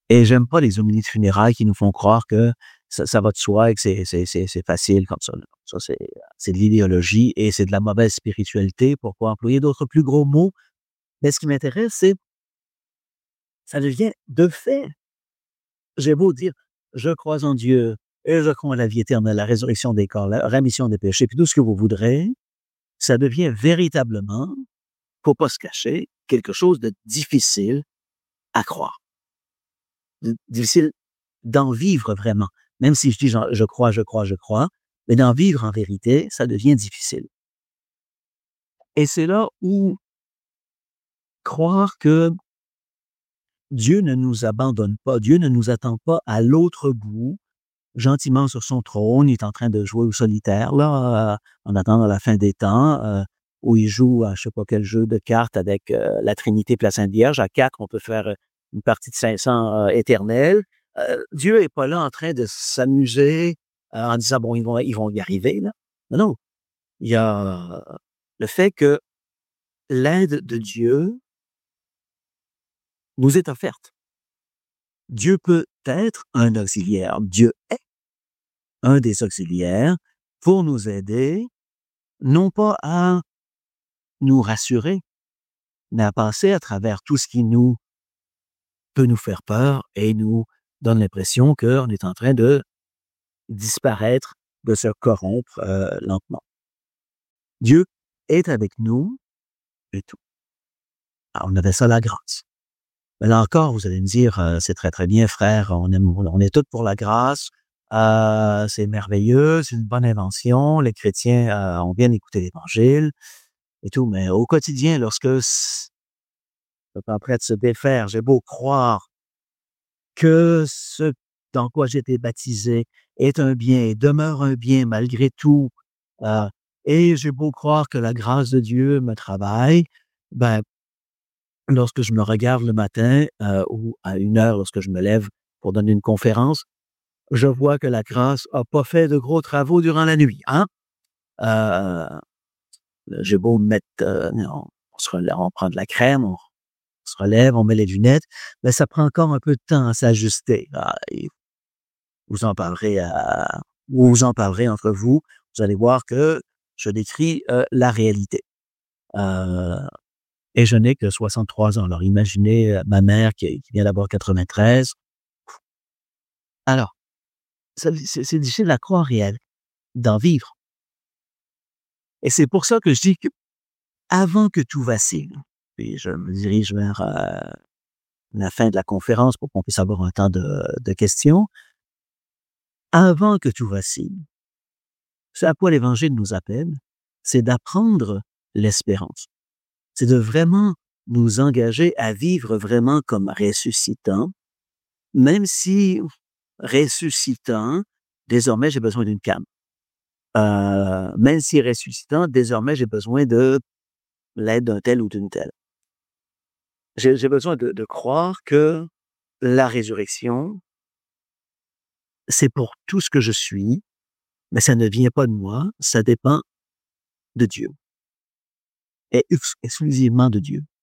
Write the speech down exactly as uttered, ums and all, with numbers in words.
Et j'aime pas les homilies de funérailles qui nous font croire que ça, ça va de soi et que c'est, c'est, c'est, c'est facile comme ça. là. Ça, c'est, c'est de l'idéologie et c'est de la mauvaise spiritualité pour pas employer d'autres plus gros mots. Mais ce qui m'intéresse, c'est, ça devient de fait. J'ai beau dire, je crois en Dieu et je crois en la vie éternelle, la résurrection des corps, la rémission des péchés, puis tout ce que vous voudrez, ça devient véritablement, faut pas se cacher, quelque chose de difficile à croire. D- Difficile d'en vivre vraiment. Même si je dis genre, je crois, je crois, je crois, mais d'en vivre en vérité, ça devient difficile. Et c'est là où croire que Dieu ne nous abandonne pas, Dieu ne nous attend pas à l'autre bout, gentiment sur son trône, il est en train de jouer au solitaire, là, euh, en attendant la fin des temps, euh, où il joue à je sais pas quel jeu de cartes avec euh, la Trinité puis la Sainte Vierge. À quatre, on peut faire euh, une partie de cinq cents euh, éternelle. Euh, Dieu est pas là en train de s'amuser euh, en disant, bon, ils vont, ils vont y arriver, là. Non, non. Il y a euh, le fait que l'aide de Dieu nous est offerte. Dieu peut être un auxiliaire. Dieu est un des auxiliaires pour nous aider, non pas à nous rassurer, mais à passer à travers tout ce qui nous peut nous faire peur et nous donne l'impression qu'on est en train de disparaître, de se corrompre euh, lentement. Dieu est avec nous et tout. Alors, on avait ça la grâce. Mais là encore, vous allez me dire, euh, c'est très très bien, frère, on, aime, on est tous pour la grâce, euh, c'est merveilleux, c'est une bonne invention, les chrétiens euh, ont bien écouté l'Évangile et tout, mais au quotidien, lorsque c'est en train de se défaire, j'ai beau croire que ce dans quoi j'ai été baptisé est un bien et demeure un bien malgré tout, euh, et j'ai beau croire que la grâce de Dieu me travaille, ben, lorsque je me regarde le matin euh, ou à une heure lorsque je me lève pour donner une conférence, je vois que la grâce a pas fait de gros travaux durant la nuit. Hein? Euh, j'ai beau me mettre, euh, on, on, se relève, on prend de la crème, on, se relève, on met les lunettes, mais ça prend encore un peu de temps à s'ajuster. Ah, et vous en parlerez à, ou vous en parlerez entre vous, vous allez voir que je décris euh, la réalité. Euh, Et je n'ai que soixante-trois ans. Alors, imaginez euh, ma mère qui, qui vient d'avoir quatre-vingt-treize. Alors, ça- c'est c'est difficile à croire et à- d'en vivre. Et c'est pour ça que je dis que avant que tout vacille, puis je me dirige vers euh, la fin de la conférence pour qu'on puisse avoir un temps de, de questions, avant que tout vacille, ce à quoi l'Évangile nous appelle, c'est d'apprendre l'espérance. C'est de vraiment nous engager à vivre vraiment comme ressuscitants, même si ressuscitant, désormais, j'ai besoin d'une canne. Euh, même si ressuscitant, désormais, j'ai besoin de l'aide d'un tel ou d'une telle. J'ai, j'ai besoin de, de croire que la résurrection, c'est pour tout ce que je suis, mais ça ne vient pas de moi, ça dépend de Dieu. Et ex- exclusivement de Dieu.